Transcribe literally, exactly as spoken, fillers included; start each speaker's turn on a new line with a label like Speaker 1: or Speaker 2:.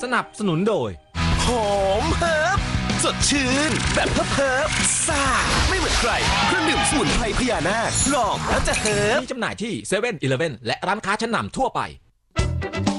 Speaker 1: นับสนุนโดย
Speaker 2: หอมเฮิร์บสดชื่นแบบเฮิร์บเฮิร์บซ่าไม่เหมือนใครเครื่องดื่มสมุนไพรพญานาคลองแล้วจะเฮิร์บ
Speaker 1: มีจำหน่ายที่เซเว่นอีเลฟเว่นและร้านค้าชั้นนำทั่วไป